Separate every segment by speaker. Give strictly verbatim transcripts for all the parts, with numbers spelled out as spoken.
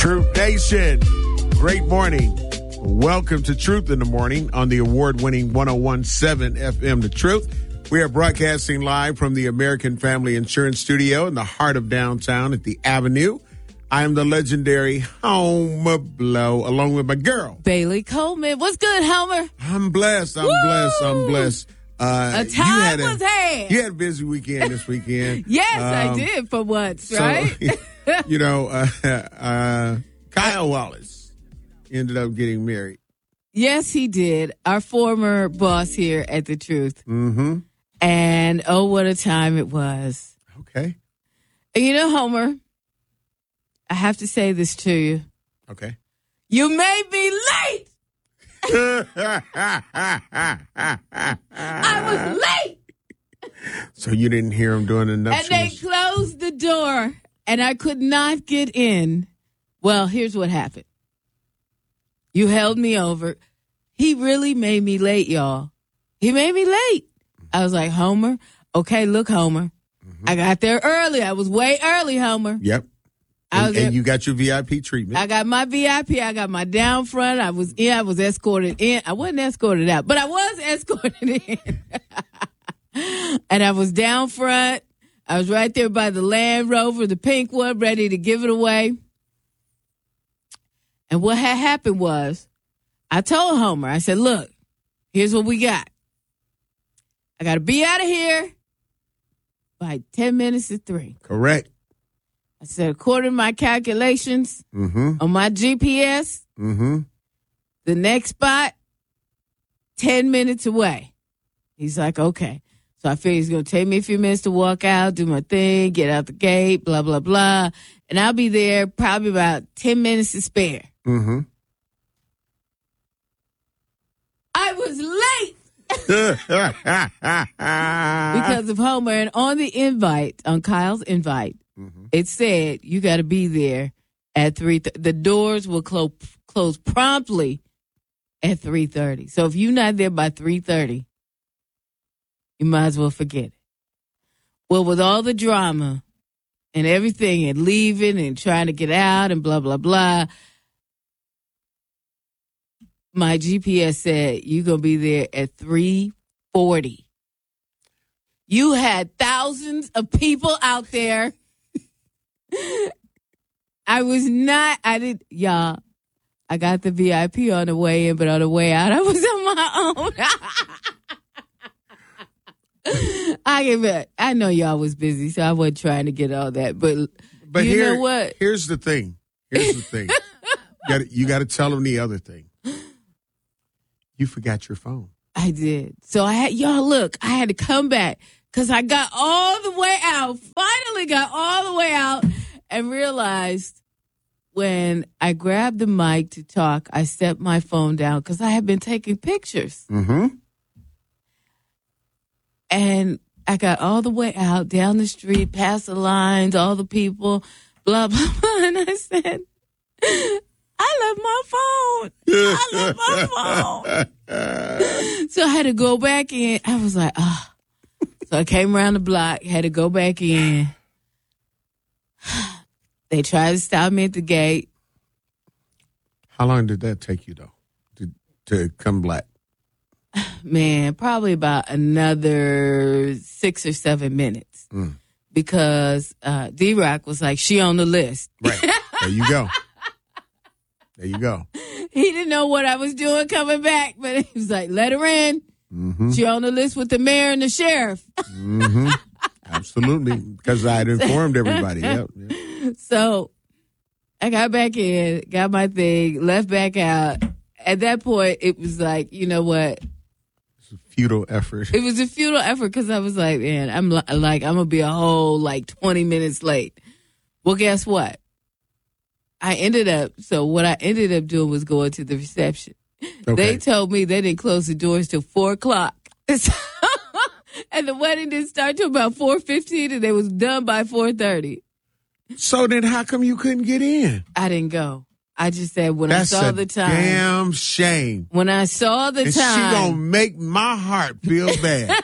Speaker 1: Truth Nation, great morning. Welcome to Truth in the Morning on the award-winning one oh one point seven F M The Truth. We are broadcasting live from the American Family Insurance Studio in the heart of downtown at the Avenue. I am the legendary Homer Blow, along with my girl,
Speaker 2: Bailey Coleman. What's good, Homer?
Speaker 1: I'm blessed. I'm
Speaker 2: Woo!
Speaker 1: blessed. I'm blessed. Uh,
Speaker 2: a time
Speaker 1: you had
Speaker 2: was
Speaker 1: a,
Speaker 2: had.
Speaker 1: You had a busy weekend this weekend.
Speaker 2: Yes,
Speaker 1: um,
Speaker 2: I did for once,
Speaker 1: so,
Speaker 2: right?
Speaker 1: you know, uh, uh, Kyle Wallace ended up getting married.
Speaker 2: Yes, he did. Our former boss here at The Truth.
Speaker 1: Mm-hmm.
Speaker 2: And oh, what a time it was.
Speaker 1: Okay.
Speaker 2: And you know, Homer, I have to say this to you.
Speaker 1: Okay.
Speaker 2: You made me late. I was late.
Speaker 1: So you didn't hear him doing the nuptials?
Speaker 2: And they closed the door, and I could not get in. Well, here's what happened. You held me over. He really made me late, y'all. He made me late. I was like, Homer, okay, look, Homer. Mm-hmm. I got there early. I was way early, Homer.
Speaker 1: Yep.
Speaker 2: I
Speaker 1: And, and you got your V I P treatment.
Speaker 2: I got my V I P. I got my down front. I was in. I was escorted in. I wasn't escorted out, but I was escorted in. And I was down front. I was right there by the Land Rover, the pink one, ready to give it away. And what had happened was, I told Homer, I said, look, here's what we got. I got to be out of here by ten minutes to three.
Speaker 1: Correct.
Speaker 2: I said, according to my calculations
Speaker 1: mm-hmm.
Speaker 2: on my G P S,
Speaker 1: mm-hmm.
Speaker 2: the next spot, ten minutes away. He's like, okay. So I figured he's going to take me a few minutes to walk out, do my thing, get out the gate, blah, blah, blah. And I'll be there probably about ten minutes to spare.
Speaker 1: Mm-hmm.
Speaker 2: I was late. Because of Homer. And on the invite, on Kyle's invite, mm-hmm. it said you got to be there at three. Th- the doors will close close promptly at three thirty. So if you're not there by three thirty, you might as well forget it. Well, with all the drama and everything and leaving and trying to get out and blah, blah, blah, my G P S said you're going to be there at three forty. You had thousands of people out there. I was not, I did, y'all, I got the V I P on the way in, but on the way out, I was on my own. I give it, I know y'all was busy, so I wasn't trying to get all that, but,
Speaker 1: but
Speaker 2: you
Speaker 1: here,
Speaker 2: know what?
Speaker 1: Here's the thing. Here's the thing. you got you got to tell them the other thing. You forgot your phone.
Speaker 2: I did. So I had, y'all look, I had to come back because I got all the way out, finally got all the way out and realized when I grabbed the mic to talk, I set my phone down because I had been taking pictures.
Speaker 1: Mm-hmm.
Speaker 2: And I got all the way out, down the street, past the lines, all the people, blah, blah, blah. And I said, I left my phone. I left my phone. So I had to go back in. I was like, ah. Oh. So I came around the block, had to go back in. They tried to stop me at the gate.
Speaker 1: How long did that take you, though, to, to come back?
Speaker 2: Man, probably about another six or seven minutes. Mm. Because uh, D-Rock was like, she on the list.
Speaker 1: Right. There you go. There you go.
Speaker 2: He didn't know what I was doing coming back, but he was like, let her in. Mm-hmm. She on the list with the mayor and the sheriff.
Speaker 1: Mm-hmm. Absolutely. Because I had informed everybody. Yep. Yep.
Speaker 2: So I got back in, got my thing, left back out. At that point, it was like, you know what?
Speaker 1: It's a futile effort.
Speaker 2: It was a futile effort because I was like, man, I'm li- like, I'm going to be a whole like twenty minutes late. Well, guess what? I ended up, so what I ended up doing was going to the reception. Okay. They told me they didn't close the doors till four o'clock. And the wedding didn't start till about four fifteen and they was done by four thirty.
Speaker 1: So then how come you couldn't get in?
Speaker 2: I didn't go. I just said when
Speaker 1: That's
Speaker 2: I saw
Speaker 1: a
Speaker 2: the time.
Speaker 1: Damn shame.
Speaker 2: When I saw the
Speaker 1: and
Speaker 2: time.
Speaker 1: She gonna make my heart feel bad.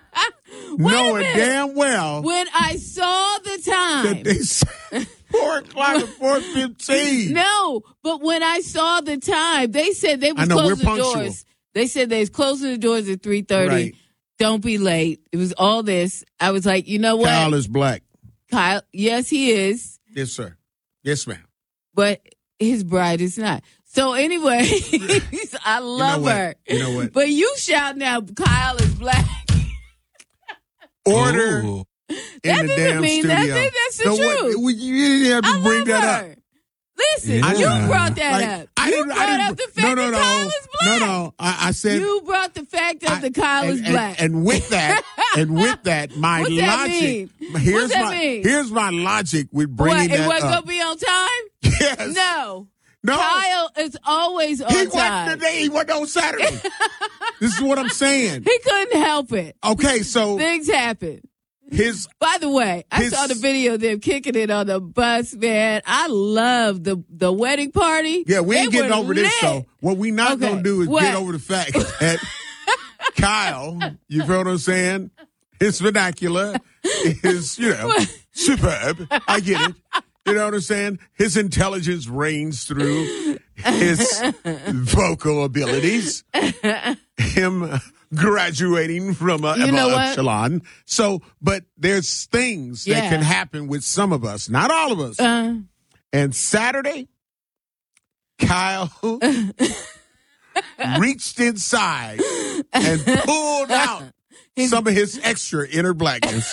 Speaker 1: Knowing damn well.
Speaker 2: When I saw the time.
Speaker 1: That they said four o'clock. o'clock at four fifteen.
Speaker 2: No, but when I saw the time, they said they was
Speaker 1: I know,
Speaker 2: closing
Speaker 1: we're
Speaker 2: the
Speaker 1: punctual.
Speaker 2: doors. They said they was closing the doors at three thirty.
Speaker 1: Right.
Speaker 2: Don't be late. It was all this. I was like, you know what?
Speaker 1: Kyle is black.
Speaker 2: Kyle, yes, he is,
Speaker 1: Yes, sir. Yes, ma'am.
Speaker 2: but his bride is not. So anyway, I love
Speaker 1: what?
Speaker 2: her.
Speaker 1: You know what?
Speaker 2: But you shouting out Kyle is black.
Speaker 1: Order
Speaker 3: Ooh.
Speaker 1: in
Speaker 2: That
Speaker 1: the
Speaker 2: doesn't
Speaker 1: damn
Speaker 2: mean
Speaker 1: studio.
Speaker 2: that. That's the
Speaker 1: No, what-
Speaker 2: truth.
Speaker 1: we- you didn't have to
Speaker 2: I
Speaker 1: bring
Speaker 2: love
Speaker 1: that
Speaker 2: her.
Speaker 1: up.
Speaker 2: Listen,
Speaker 3: Yeah.
Speaker 2: you brought that
Speaker 1: Like,
Speaker 2: up.
Speaker 1: I
Speaker 2: you
Speaker 1: didn't,
Speaker 2: brought
Speaker 1: I didn't,
Speaker 2: up the fact
Speaker 1: no, no,
Speaker 2: that
Speaker 1: no,
Speaker 2: Kyle is black.
Speaker 1: No, no. I, I said
Speaker 2: You brought the fact up
Speaker 1: I-
Speaker 2: that Kyle
Speaker 1: and,
Speaker 2: is
Speaker 1: and-
Speaker 2: black.
Speaker 1: And, with that, and with that, my
Speaker 2: What's that
Speaker 1: logic.
Speaker 2: mean?
Speaker 1: Here's
Speaker 2: What's that
Speaker 1: my
Speaker 2: mean?
Speaker 1: here's my logic with
Speaker 2: what?
Speaker 1: bringing
Speaker 2: It
Speaker 1: that
Speaker 2: wasn't
Speaker 1: up.
Speaker 2: gonna be on time?
Speaker 1: Yes.
Speaker 2: No.
Speaker 1: No.
Speaker 2: Kyle is always on
Speaker 1: He wasn't
Speaker 2: time.
Speaker 1: today. He wasn't on Saturday. This is what I'm saying.
Speaker 2: He couldn't help it.
Speaker 1: Okay, so
Speaker 2: Things happen.
Speaker 1: his
Speaker 2: By the way, I
Speaker 1: His-
Speaker 2: saw the video of them kicking it on the bus, man. I love the the wedding party.
Speaker 1: yeah, we ain't
Speaker 2: They
Speaker 1: getting
Speaker 2: were
Speaker 1: over this
Speaker 2: lit.
Speaker 1: though. What we not
Speaker 2: Okay,
Speaker 1: gonna do is
Speaker 2: what?
Speaker 1: get over the fact that Kyle, you feel what I'm saying? His vernacular is, you know, superb. I get it. You know what I'm saying? His intelligence reigns through his vocal abilities. Him graduating from a
Speaker 2: You know what?
Speaker 1: echelon. So, but there's things that
Speaker 2: Yeah.
Speaker 1: can happen with some of us, not all of us.
Speaker 2: Uh,
Speaker 1: And Saturday, Kyle reached inside and pulled out some of his extra inner blackness.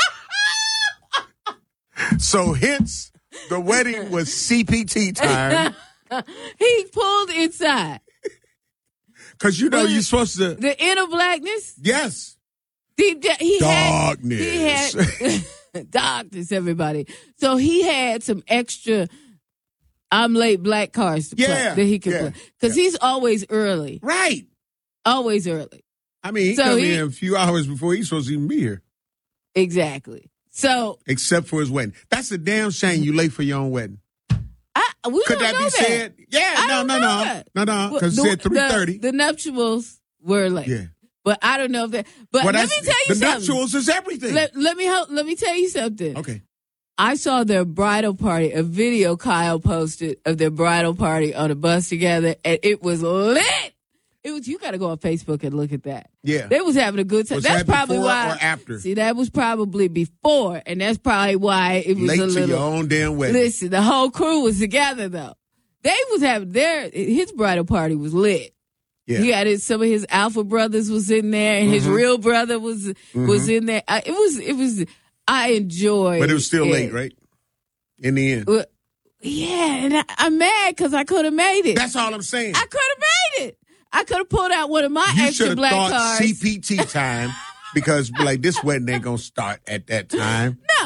Speaker 1: So hence, the wedding was C P T time.
Speaker 2: he pulled inside
Speaker 1: Because you know
Speaker 2: Was
Speaker 1: you're
Speaker 2: it-
Speaker 1: supposed to,
Speaker 2: the inner blackness.
Speaker 1: yes,
Speaker 2: Deep down, he
Speaker 1: darkness.
Speaker 2: had he had darkness. Everybody. So he had some extra. I'm late black cards to play
Speaker 1: Yeah,
Speaker 2: that he could
Speaker 1: yeah,
Speaker 2: play because he's always early,
Speaker 1: Right.
Speaker 2: always early.
Speaker 1: I mean, he
Speaker 2: So
Speaker 1: come
Speaker 2: he-
Speaker 1: in a few hours before he's supposed to even be here,
Speaker 2: Exactly. So
Speaker 1: except for his wedding. That's a damn shame you late for your own wedding.
Speaker 2: I we
Speaker 1: Could
Speaker 2: don't
Speaker 1: that
Speaker 2: know
Speaker 1: be
Speaker 2: that.
Speaker 1: said? Yeah,
Speaker 2: I
Speaker 1: no,
Speaker 2: don't
Speaker 1: no,
Speaker 2: know
Speaker 1: no,
Speaker 2: that.
Speaker 1: no, no,
Speaker 2: Well,
Speaker 1: because it
Speaker 2: the-
Speaker 1: said three thirty.
Speaker 2: The, the nuptials were late.
Speaker 1: Yeah.
Speaker 2: But I don't know if that. But
Speaker 1: Well,
Speaker 2: let me
Speaker 1: that's-
Speaker 2: tell you
Speaker 1: the
Speaker 2: something.
Speaker 1: nuptials is everything.
Speaker 2: Let, let me help, let me tell you something.
Speaker 1: okay.
Speaker 2: I saw their bridal party, a video Kyle posted of their bridal party on a bus together, and it was lit. It was. You got to go on Facebook and look at that.
Speaker 1: Yeah.
Speaker 2: They was having a good time.
Speaker 1: Was
Speaker 2: That's
Speaker 1: that
Speaker 2: probably
Speaker 1: before
Speaker 2: why.
Speaker 1: or after?
Speaker 2: See, that was probably before, and that's probably why it was
Speaker 1: Late
Speaker 2: a
Speaker 1: to
Speaker 2: little.
Speaker 1: your own damn wedding.
Speaker 2: Listen, the whole crew was together though. They was having their his bridal party was lit.
Speaker 1: Yeah.
Speaker 2: He had his, some of his alpha brothers was in there, and his
Speaker 1: Mhm.
Speaker 2: real brother was was in there. I, it was it was. I enjoyed,
Speaker 1: But it was still
Speaker 2: it.
Speaker 1: late, right? In the end.
Speaker 2: Well, yeah, and I, I'm mad because I could have made it.
Speaker 1: That's all I'm saying.
Speaker 2: I could have made it. I could have pulled out one of my
Speaker 1: You should
Speaker 2: extra
Speaker 1: have
Speaker 2: black
Speaker 1: thought
Speaker 2: cards.
Speaker 1: C P T time because like this wedding ain't gonna start at that time.